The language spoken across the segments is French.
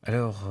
Alors,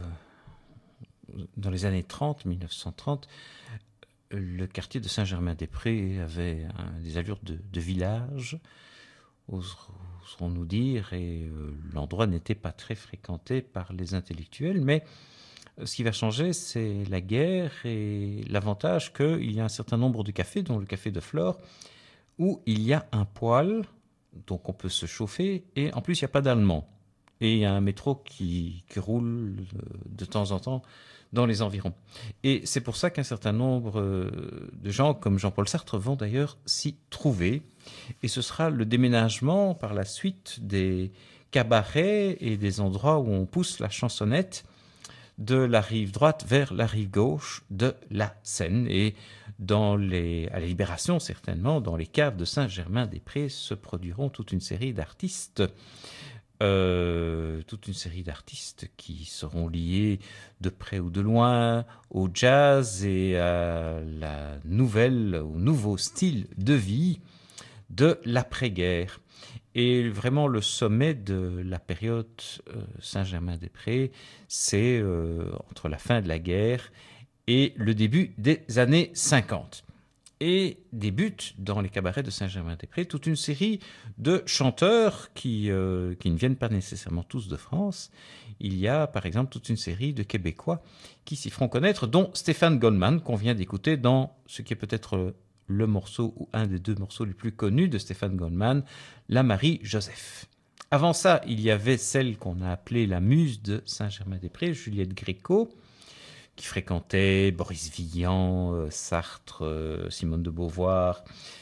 dans les années 30, 1930, le quartier de Saint-Germain-des-Prés avait des allures de village, oserons-nous dire, et l'endroit n'était pas très fréquenté par les intellectuels, mais ce qui va changer, c'est la guerre et l'avantage qu'il y a un certain nombre de cafés, dont le café de Flore, où il y a un poêle, donc on peut se chauffer, et en plus il n'y a pas d'allemand. Et il y a un métro qui roule de temps en temps dans les environs. Et c'est pour ça qu'un certain nombre de gens, comme Jean-Paul Sartre, vont d'ailleurs s'y trouver. Et ce sera le déménagement par la suite des cabarets et des endroits où on pousse la chansonnette de la rive droite vers la rive gauche de la Seine. Et à la Libération, certainement, dans les caves de Saint-Germain-des-Prés, se produiront toute une série d'artistes. Toute une série d'artistes qui seront liés de près ou de loin au jazz et à au nouveau style de vie de l'après-guerre. Et vraiment le sommet de la période Saint-Germain-des-Prés, c'est entre la fin de la guerre et le début des années 50. Et débute dans les cabarets de Saint-Germain-des-Prés toute une série de chanteurs qui ne viennent pas nécessairement tous de France. Il y a par exemple toute une série de Québécois qui s'y feront connaître, dont Stéphane Goldman, qu'on vient d'écouter dans ce qui est peut-être le morceau ou un des deux morceaux les plus connus de Stéphane Goldman, La Marie-Joseph. Avant ça, il y avait celle qu'on a appelée la muse de Saint-Germain-des-Prés, Juliette Gréco, qui fréquentait Boris Vian, Sartre, Simone de Beauvoir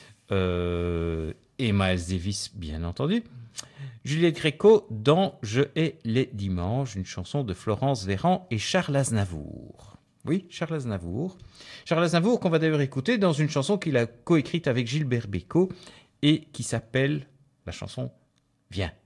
et Miles Davis, bien entendu. Juliette Gréco dans Je hais les dimanches, une chanson de Florence Véran et Charles Aznavour. Oui, Charles Aznavour. Charles Aznavour qu'on va d'ailleurs écouter dans une chanson qu'il a coécrite avec Gilbert Bécaud et qui s'appelle la chanson Viens.